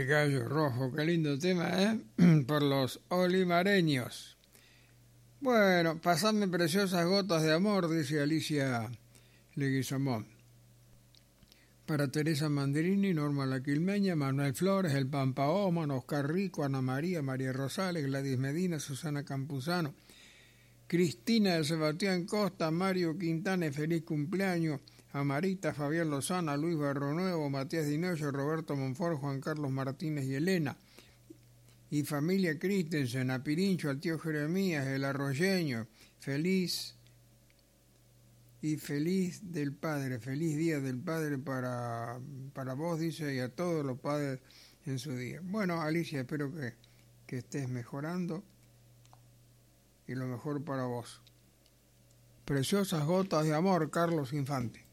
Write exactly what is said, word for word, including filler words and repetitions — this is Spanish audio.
Gallo Rojo, qué lindo tema, ¿eh? Por los olimareños. Bueno, pasame preciosas gotas de amor, dice Alicia Leguizamón. Para Teresa Mandrini, Norma La Quilmeña, Manuel Flores, El Pampa Oman, Oscar Rico, Ana María, María Rosales, Gladys Medina, Susana Campuzano, Cristina de Sebastián Costa, Mario Quintana, feliz cumpleaños, Amarita, Fabián Lozana, Luis Barronuevo, Matías Dinoyo, Roberto Monfort, Juan Carlos Martínez y Elena, y familia Christensen, a Pirincho, al tío Jeremías, el arroyeño, feliz y feliz del Padre, feliz día del Padre para, para vos, dice, y a todos los padres en su día. Bueno, Alicia, espero que, que estés mejorando y lo mejor para vos. Preciosas gotas de amor, Carlos Infante.